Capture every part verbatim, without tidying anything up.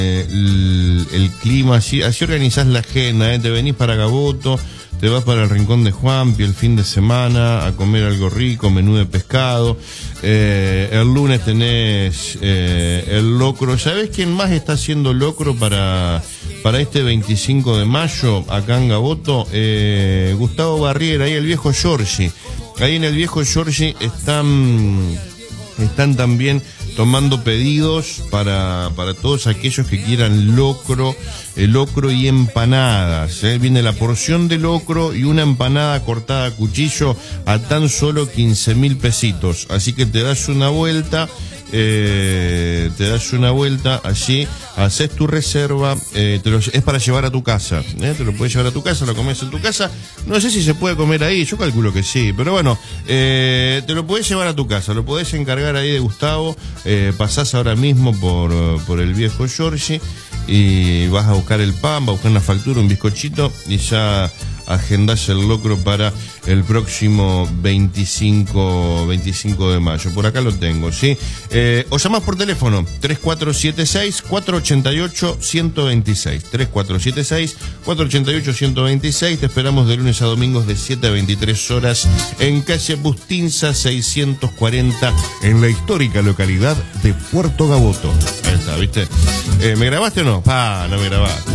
el, el clima, así, así organizás la agenda, ¿eh? Te venís para Gaboto, te vas para el Rincón de Juanpi el fin de semana a comer algo rico, menú de pescado. Eh, el lunes tenés eh, el locro. ¿Sabés quién más está haciendo locro para, para este veinticinco de mayo acá en Gaboto? Eh, Gustavo Barriera, ahí el viejo Giorgi. Ahí en el viejo Giorgi están, están también tomando pedidos para, para todos aquellos que quieran locro, eh, locro y empanadas. Eh. Viene la porción de locro y una empanada cortada a cuchillo a tan solo quince mil pesitos. Así que te das una vuelta, eh, te das una vuelta allí, haces tu reserva, eh, te lo, es para llevar a tu casa, eh, te lo puedes llevar a tu casa, lo comes en tu casa. No sé si se puede comer ahí, yo calculo que sí, pero bueno, eh, te lo puedes llevar a tu casa, lo podés encargar ahí de Gustavo. Eh, pasás ahora mismo por, por el viejo Giorgi y vas a buscar el pan, vas a buscar una factura, un bizcochito y ya agendás el locro para el próximo veinticinco de mayo. Por acá lo tengo, ¿sí? Eh, o llamás por teléfono tres cuatro siete seis, cuatro ocho ocho, uno dos seis. tres cuatro siete seis, cuatro ocho ocho, uno dos seis. Te esperamos de lunes a domingos de siete a veintitrés horas en calle Bustinza seiscientos cuarenta, en la histórica localidad de Puerto Gaboto. Ahí está, ¿viste? Eh, ¿Me grabaste o no? Ah, no me grabaste.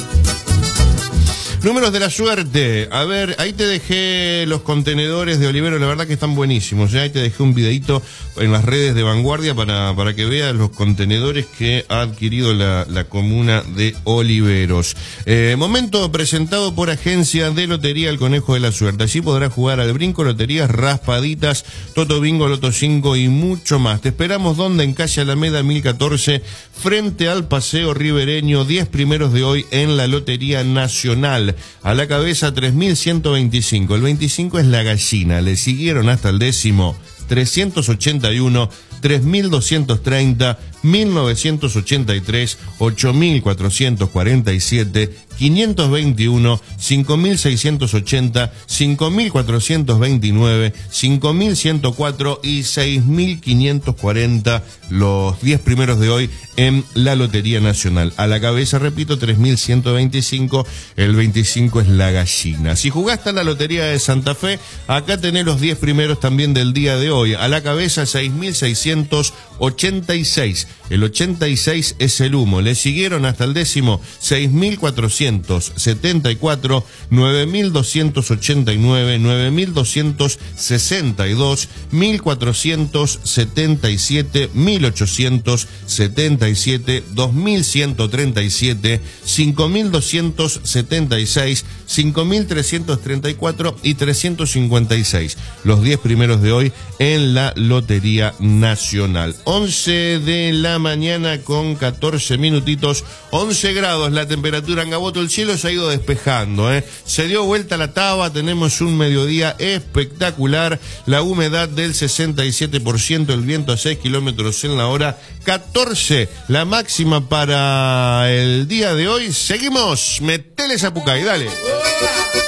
Números de la suerte. A ver, ahí te dejé los contenedores de Olivero, la verdad que están buenísimos. ¿eh? Ahí te dejé un videito en las redes de Vanguardia para, para que veas los contenedores que ha adquirido la, la comuna de Oliveros. Eh, momento presentado por Agencia de Lotería El Conejo de la Suerte. Allí podrás jugar al brinco, loterías, raspaditas, Toto Bingo, Loto cinco y mucho más. Te esperamos donde en calle Alameda mil catorce, frente al Paseo Ribereño, diez primeros de hoy en la Lotería Nacional. A la cabeza tres mil ciento veinticinco, el veinticinco es la gallina, le siguieron hasta el décimo trescientos ochenta y uno, tres mil doscientos treinta, mil novecientos ochenta y tres, ocho mil cuatrocientos cuarenta y siete, quinientos veintiuno, cinco mil seiscientos ochenta, cinco mil cuatrocientos veintinueve, cinco mil ciento cuatro y seis mil quinientos cuarenta, los diez primeros de hoy en la Lotería Nacional. A la cabeza, repito, tres mil ciento veinticinco, el veinticinco es la gallina. Si jugaste a la Lotería de Santa Fe, acá tenés los diez primeros también del día de hoy. A la cabeza, seis mil seiscientos ochenta y seis. El ochenta y seis es el humo. Le siguieron hasta el décimo seis mil cuatrocientos setenta y cuatro, nueve mil doscientos ochenta y nueve, nueve mil doscientos sesenta y dos, mil cuatrocientos setenta y siete, mil ochocientos setenta y siete, dos mil ciento treinta y siete, cinco mil doscientos setenta y seis, cinco mil trescientos treinta y cuatro y trescientos cincuenta y seis. Los diez primeros de hoy en la Lotería Nacional. once de la mañana con catorce minutitos, once grados la temperatura en Gaboto. El cielo se ha ido despejando, ¿eh? Se dio vuelta la taba, tenemos un mediodía espectacular, la humedad del sesenta y siete por ciento, el viento a seis kilómetros en la hora, catorce la máxima para el día de hoy. Seguimos, metele esa pucay, dale.